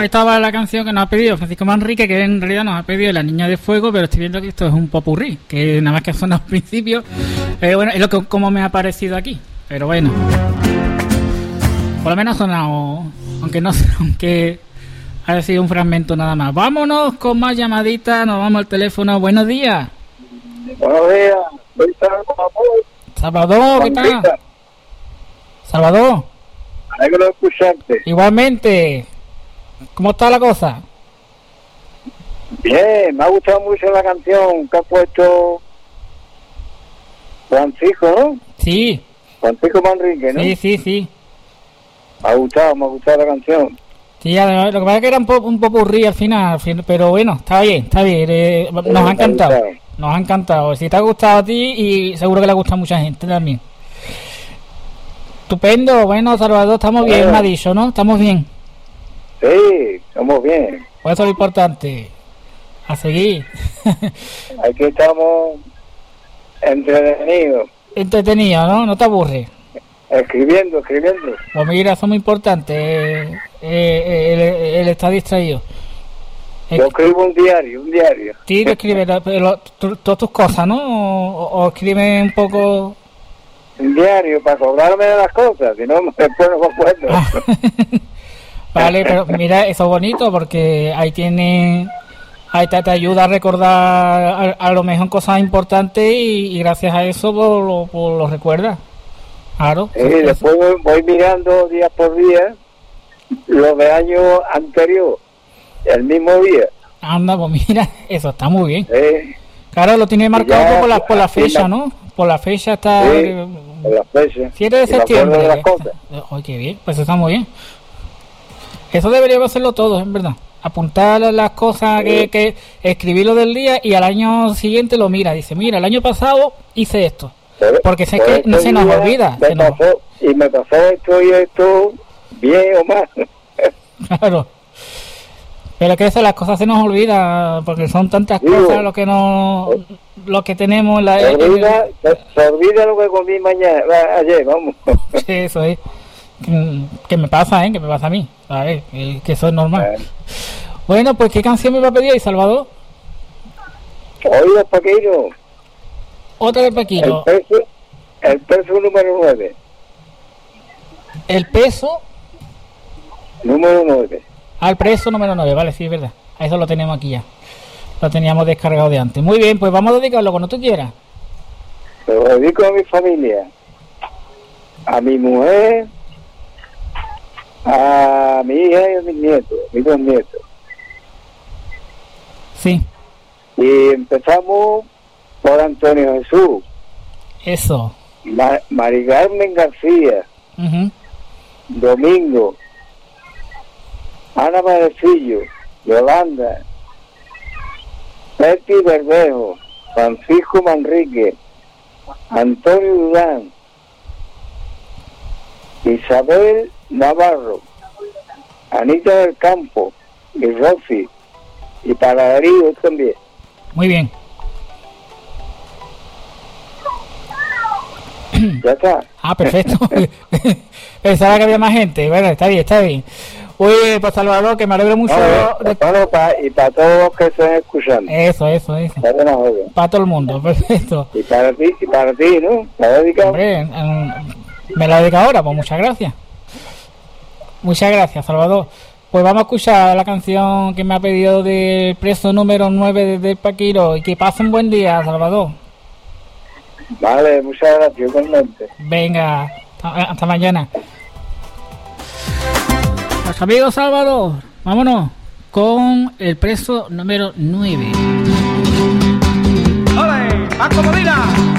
Pues estaba la canción que nos ha pedido Francisco Manrique, que en realidad nos ha pedido La Niña de Fuego, pero estoy viendo que esto es un popurrí, que nada más que suena al principio. Bueno, es lo que como me ha parecido aquí. Pero bueno, por lo menos ha sonado, aunque ha sido un fragmento nada más. Vámonos con más llamaditas, nos vamos al teléfono. Buenos días. Buenos días, soy Salvador. Salvador, ¿qué tal? Salvador. Alegro de escucharte. Igualmente. ¿Cómo está la cosa? Bien, me ha gustado mucho la canción que ha puesto Francisco, ¿no? Sí. Francisco Manrique, ¿no? Sí. Me ha gustado la canción. Sí, lo que pasa es que era un popurrí al final, pero bueno, está bien. Nos ha encantado. Si te ha gustado a ti, y seguro que le gusta a mucha gente también. Estupendo. Bueno, Salvador, estamos bien, me ha dicho, ¿no? Estamos bien. Sí, estamos bien. Pues eso es lo importante. A seguir. Aquí estamos entretenidos, ¿no? No te aburres. Escribiendo. Pues mira, eso es muy importante. Él está distraído. Yo escribo un diario. Sí, tú escribes todas tus cosas, ¿no? O escribes un poco... Un diario para acordarme de las cosas, si no, después no me acuerdo. Vale, pero mira, eso es bonito porque ahí te ayuda a recordar a lo mejor cosas importantes y gracias a eso lo recuerdas. Claro. Sí, después voy mirando día por día los de año anterior, el mismo día. Anda, pues mira, eso está muy bien. Sí. Claro, lo tiene marcado por la fecha, ¿no? Por la fecha está... Sí, por la fecha. 7 de septiembre. De las cosas. Oye, qué bien, pues está muy bien. Eso deberíamos hacerlo todos, en verdad. Apuntar las cosas, que escribirlo del día y al año siguiente lo mira. Dice, mira, el año pasado hice esto. Porque sé que no se nos olvida. Me pasó esto y esto, bien o mal. Claro. Pero que las cosas se nos olvidan porque son tantas cosas lo que tenemos en la... Se olvida lo que comí ayer, vamos. Sí, eso es. Que me pasa, que me pasa a mí. A ver, que eso es normal. Bueno, pues ¿qué canción me va a pedir ahí, Salvador? Oiga, Paquiro. Otra de Paquiro. El peso número 9. El peso número 9. El peso número 9, vale, sí, es verdad. A eso lo tenemos aquí ya. Lo teníamos descargado de antes. Muy bien, pues vamos a dedicarlo cuando tú quieras. Lo dedico a mi familia, a mi mujer, a mi hija y a mis nietos, mis 2 nietos. Sí. Y empezamos por Antonio Jesús. Eso. Mari Carmen García. Domingo. Ana Madrecillo. Yolanda. Betty Bermejo. Francisco Manrique. Antonio Durán. Isabel Navarro. Anita del Campo. Y Rosy. Y para Darío también. Muy bien. Ya está. Perfecto. Pensaba que había más gente. Bueno, está bien. Oye, pues Salvador, que me alegro mucho. Y para todos los que estén escuchando. Eso. Para todo el mundo, perfecto. Y para ti, ¿no? ¿Me has dedicado? Hombre, me la dedico ahora, pues muchas gracias. Muchas gracias, Salvador. Pues vamos a escuchar la canción que me ha pedido del preso número 9 de Paquiro. Y que pasen un buen día, Salvador. Vale, muchas gracias, igualmente. Venga, hasta mañana. Pues amigos, Salvador, vámonos con el preso número 9. ¡Ole! ¡Paco Molina!